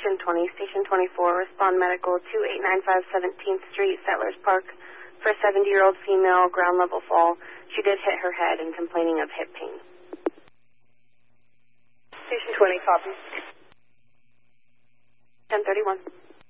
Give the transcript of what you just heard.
Station 20, Station 24, respond medical 2895 17th Street, Settlers Park, for a 70-year-old female, ground level fall. She did hit her head and complaining of hip pain. Station 20, copy. 1031.